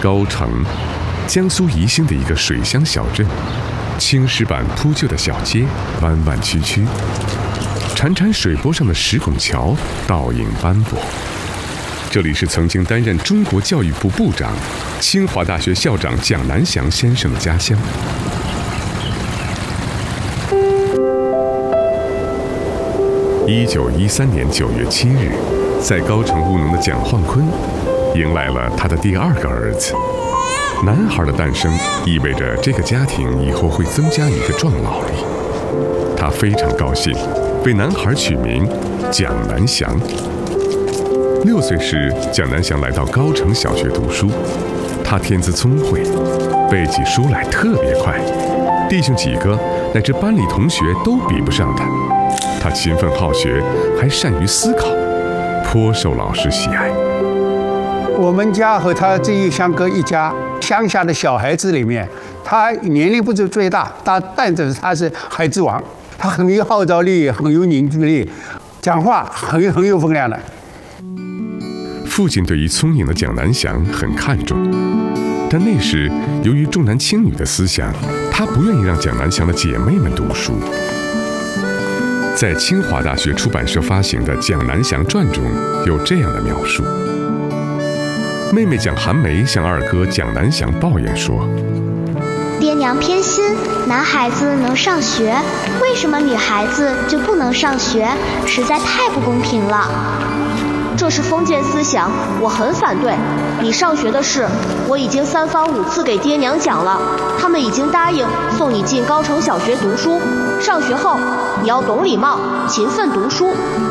高城，江苏宜兴的一个水乡小镇，青石板铺就的小街，弯弯曲曲，潺潺水波上的石拱桥倒影斑驳。这里是曾经担任中国教育部部长、清华大学校长蒋南翔先生的家乡。1913年9月7日，在高城务农的蒋焕坤迎来了他的第二个儿子。男孩的诞生意味着这个家庭以后会增加一个壮劳力。他非常高兴，为男孩取名蒋南翔。6岁时，蒋南翔来到高城小学读书。他天资聪慧，背起书来特别快，弟兄几个乃至班里同学都比不上他。他勤奋好学，还善于思考，颇受老师喜爱。 我们家和他这一相隔一家，乡下的小孩子里面，他年龄不是最大，但是他是孩子王，他很有号召力，很有凝聚力，讲话很有分量的。 父亲对于聪颖的蒋南翔很看重，但那时由于重男轻女的思想，他不愿意让蒋南翔的姐妹们读书。在清华大学出版社发行的《蒋南翔传》中有这样的描述：妹妹蒋寒梅向二哥蒋南翔抱怨说：“ 爹娘偏心，男孩子能上学，为什么女孩子就不能上学？实在太不公平了。这是封建思想，我很反对。你上学的事，我已经3番5次给爹娘讲了，他们已经答应送你进高城小学读书。上学后，你要懂礼貌，勤奋读书。”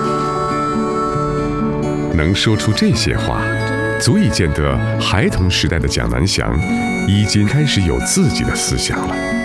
能说出这些话，足以见得孩童时代的蒋南翔已经开始有自己的思想了。